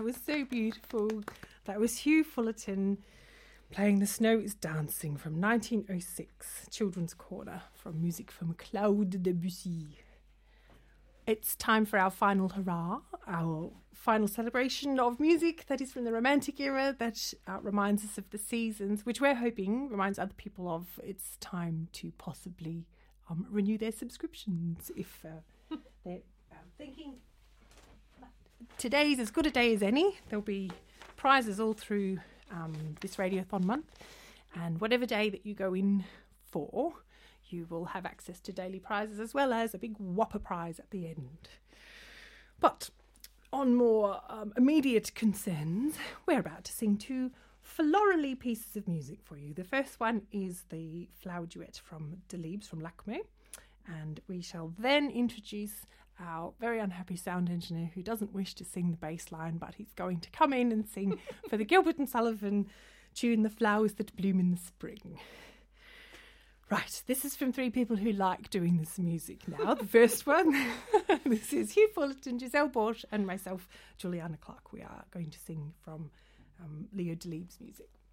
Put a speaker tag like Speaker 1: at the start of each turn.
Speaker 1: was so beautiful. That was Hugh Fullerton playing The Snow is Dancing from 1906, Children's Corner, from music from Claude Debussy. It's time for our final hurrah, our final celebration of music that is from the Romantic era, that reminds us of the seasons, which we're hoping reminds other people of it's time to possibly renew their subscriptions if they're thinking today's as good a day as any. There'll be prizes all through this Radiothon month, and whatever day that you go in for, you will have access to daily prizes as well as a big whopper prize at the end. But on more immediate concerns, we're about to sing two florally pieces of music for you. The first one is the Flower Duet from Delibes, from Lakme, and we shall then introduce our very unhappy sound engineer who doesn't wish to sing the bass line, but he's going to come in and sing for the Gilbert and Sullivan tune, The Flowers That Bloom in the Spring. Right, this is from three people who like doing this music now. The first one, this is Hugh Fullerton, Giselle Borch, and myself, Juliana Clark. We are going to sing from Leo Delibes' music.